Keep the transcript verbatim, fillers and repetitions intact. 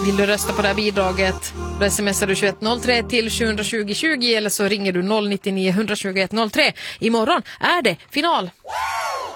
Vill du rösta på det här bidraget, då smsar du tjugoett noll tre till sjuhundratjugo tjugo eller så ringer du noll nio nio ett ett ett noll tre. Imorgon är det final.